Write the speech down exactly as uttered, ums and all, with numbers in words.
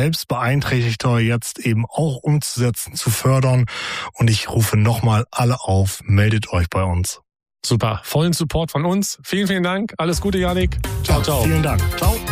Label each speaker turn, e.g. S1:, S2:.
S1: selbst Beeinträchtigte jetzt eben auch umzusetzen, zu fördern. Und ich rufe nochmal alle auf, meldet euch bei uns.
S2: Super, vollen Support von uns. Vielen, vielen Dank. Alles Gute, Janik. Ciao,
S1: ja,
S2: ciao.
S1: Vielen Dank. Ciao.